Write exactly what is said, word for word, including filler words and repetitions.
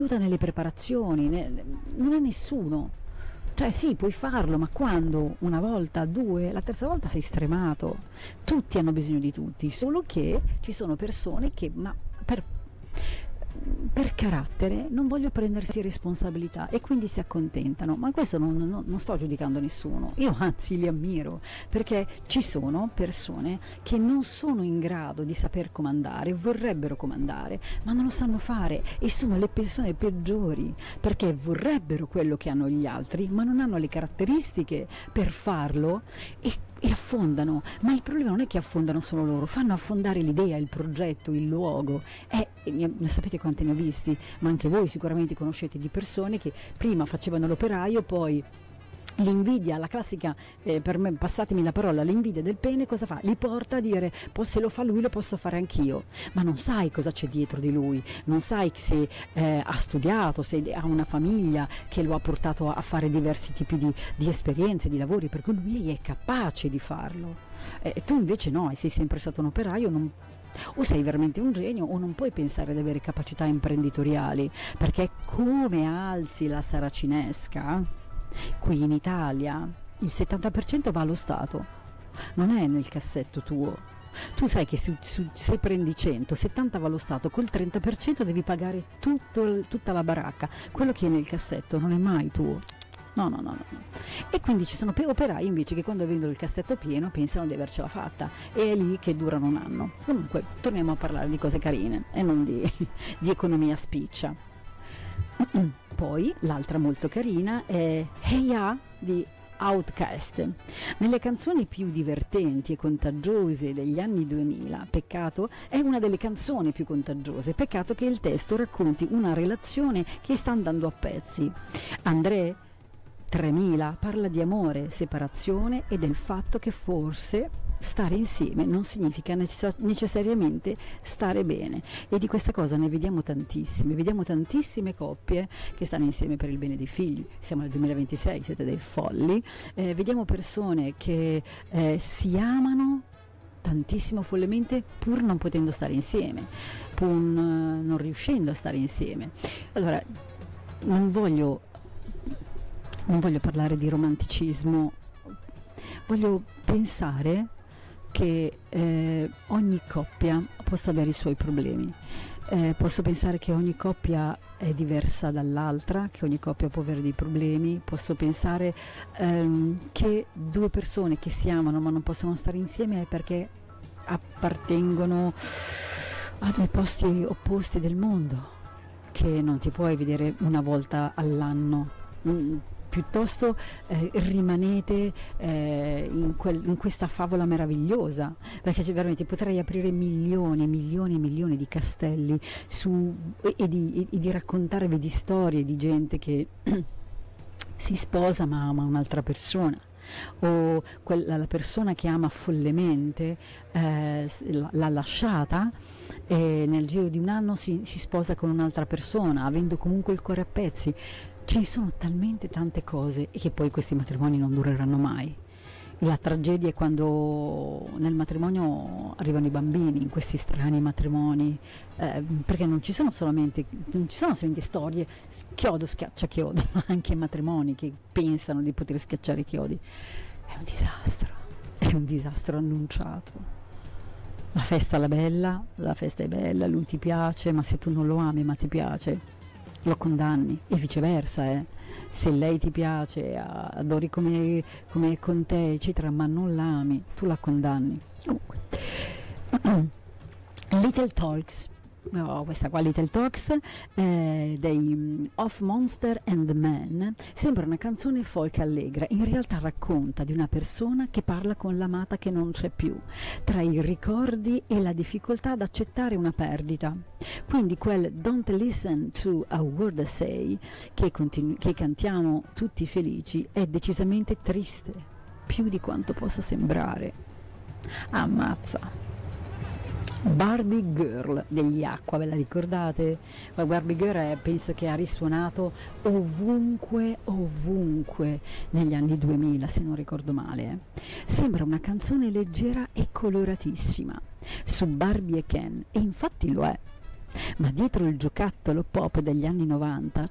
aiuta nelle preparazioni, ne- non ha nessuno. Cioè sì, puoi farlo, ma quando? Una volta, due, la terza volta sei stremato. Tutti hanno bisogno di tutti, solo che ci sono persone che, ma per, per carattere, non vogliono prendersi responsabilità e quindi si accontentano. Ma questo non, non- non sto giudicando nessuno, io anzi li ammiro, perché ci sono persone che non sono in grado di saper comandare, vorrebbero comandare, ma non lo sanno fare e sono le persone peggiori, perché vorrebbero quello che hanno gli altri, ma non hanno le caratteristiche per farlo e, e affondano. Ma il problema non è che affondano solo loro, fanno affondare l'idea, il progetto, il luogo. Eh, e ne, ne sapete quanti ne ho visti? Ma anche voi sicuramente conoscete di persone che prima facevano l'operaio, poi l'invidia, la classica, eh, per me, passatemi la parola, l'invidia del pene cosa fa? Li porta a dire, "Po- se lo fa lui lo posso fare anch'io", ma non sai cosa c'è dietro di lui, non sai se eh, ha studiato, se ha una famiglia che lo ha portato a fare diversi tipi di, di esperienze, di lavori, per cui lui è capace di farlo. E tu invece no, e sei sempre stato un operaio, non- o sei veramente un genio o non puoi pensare di avere capacità imprenditoriali, perché come alzi la saracinesca, qui in Italia il settanta per cento va allo Stato, non è nel cassetto tuo. Tu sai che se, se- se prendi cento, settanta va allo Stato, col trenta per cento devi pagare tutto il- tutta la baracca, quello che è nel cassetto non è mai tuo. No, no, no, no, no. E quindi ci sono pe- operai invece che quando vedono il cassetto pieno pensano di avercela fatta e è lì che durano un anno. Comunque, torniamo a parlare di cose carine e non di, di economia spiccia. Poi l'altra molto carina è Hey Ya di Outkast. Nelle canzoni più divertenti e contagiose degli anni duemila, peccato, è una delle canzoni più contagiose, peccato che il testo racconti una relazione che sta andando a pezzi. André tremila parla di amore, separazione e del fatto che forse stare insieme non significa necess- necessariamente stare bene, e di questa cosa ne vediamo tantissime, vediamo tantissime coppie che stanno insieme per il bene dei figli. Siamo nel duemilaventisei, siete dei folli. Eh, vediamo persone che eh, si amano tantissimo follemente pur non potendo stare insieme, pur eh, non riuscendo a stare insieme. Allora, non voglio non voglio parlare di romanticismo, voglio pensare che eh, ogni coppia possa avere i suoi problemi. Eh, posso pensare che ogni coppia è diversa dall'altra, che ogni coppia può avere dei problemi. Posso pensare ehm, che due persone che si amano ma non possono stare insieme è perché appartengono a due posti opposti del mondo, che non ti puoi vedere una volta all'anno. Mm, piuttosto eh, rimanete eh, in, quel, in questa favola meravigliosa, perché cioè, veramente potrei aprire milioni e milioni e milioni di castelli su, e, e, di, e di raccontarvi di storie di gente che si sposa ma ama un'altra persona, o quella, la persona che ama follemente eh, l'ha lasciata e nel giro di un anno si, si sposa con un'altra persona, avendo comunque il cuore a pezzi. Ci sono talmente tante cose, e che poi questi matrimoni non dureranno mai. La tragedia è quando nel matrimonio arrivano i bambini, in questi strani matrimoni, eh, perché non ci sono solamente non ci sono solamente storie chiodo schiaccia chiodo, ma anche matrimoni che pensano di poter schiacciare i chiodi. È un disastro, è un disastro annunciato. La festa è bella, la festa è bella, lui ti piace, ma se tu non lo ami ma ti piace, lo condanni, e viceversa, eh. Se lei ti piace, adori come, come è con te, eccetera, ma non la ami, tu la condanni. Comunque, Little Talks, oh, questa qua Little Talks eh, dei um, Of Monster and the Man, sembra una canzone folk allegra, in realtà racconta di una persona che parla con l'amata che non c'è più, tra i ricordi e la difficoltà ad accettare una perdita. Quindi quel Don't Listen to a Word I Say che, continu- che cantiamo tutti felici è decisamente triste, più di quanto possa sembrare. Ammazza. Barbie Girl degli Aqua, ve la ricordate? Ma Barbie Girl è, penso che ha risuonato ovunque, ovunque negli anni duemila, se non ricordo male. Eh. Sembra una canzone leggera e coloratissima su Barbie e Ken, e infatti lo è. Ma dietro il giocattolo pop degli anni novanta